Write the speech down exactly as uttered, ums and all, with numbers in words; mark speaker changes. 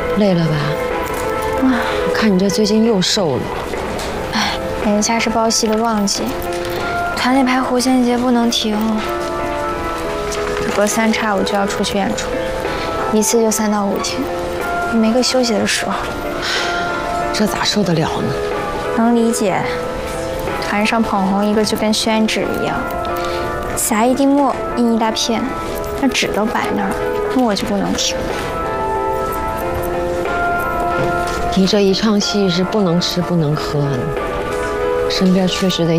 Speaker 1: 累了吧？啊，我看你这最近又瘦了。
Speaker 2: 哎，眼下是包戏的旺季，团里排狐仙节不能停，隔三差五就要出去演出，一次就三到五天，没个休息的时候。
Speaker 1: 这咋受得了呢？
Speaker 2: 能理解，团上捧红一个就跟宣纸一样，撒一滴墨印一大片，那纸都摆那儿，墨就不能停。
Speaker 1: 你这一场戏是不能吃不能喝的，身边确实得